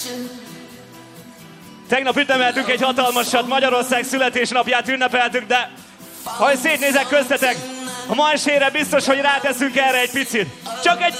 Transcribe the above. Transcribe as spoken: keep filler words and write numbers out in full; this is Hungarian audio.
Tegnap ünnepeltünk egy hatalmasat, Magyarország születésnapját ünnepeltük, de ha szétnézek köztetek, a ma esére biztos, hogy ráteszünk erre egy picit. Csak egy